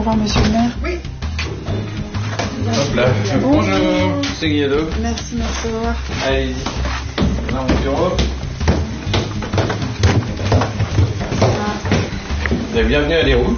voir monsieur le maire. Oui. Hop là. Bonjour, c'est Guido. Merci, au revoir. Allez-y. Dans mon bureau. Bienvenue à l'Hérault.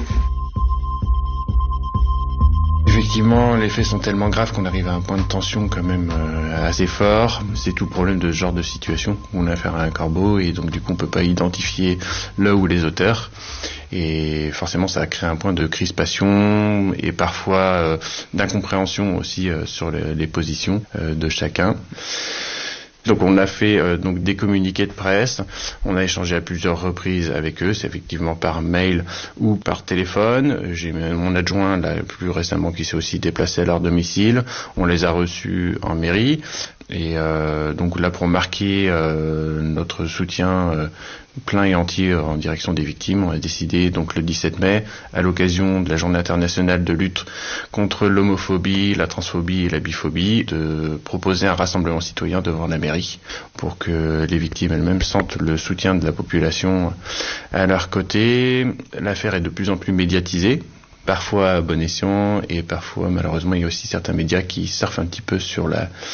Effectivement, les faits sont tellement graves qu'on arrive à un point de tension quand même assez fort. C'est tout le problème de ce genre de situation où on a affaire à un corbeau et donc du coup on peut pas identifier le ou les auteurs. Et forcément ça a créé un point de crispation et parfois d'incompréhension aussi sur les positions de chacun. Donc on a fait donc des communiqués de presse, on a échangé à plusieurs reprises avec eux, c'est effectivement par mail ou par téléphone. J'ai mon adjoint là plus récemment qui s'est aussi déplacé à leur domicile, on les a reçus en mairie et donc là pour marquer notre soutien plein et entier en direction des victimes, on a décidé donc le 17 mai, à l'occasion de la journée internationale de lutte contre l'homophobie, la transphobie et la biphobie, de proposer un rassemblement citoyen devant la mairie pour que les victimes elles-mêmes sentent le soutien de la population à leur côté. L'affaire est de plus en plus médiatisée, parfois à bon escient et parfois malheureusement il y a aussi certains médias qui surfent un petit peu sur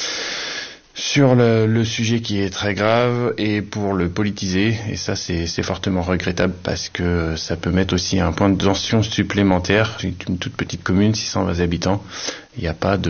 le sujet qui est très grave et pour le politiser, et ça c'est fortement regrettable parce que ça peut mettre aussi un point de tension supplémentaire. C'est une toute petite commune, 620 habitants, il n'y a pas de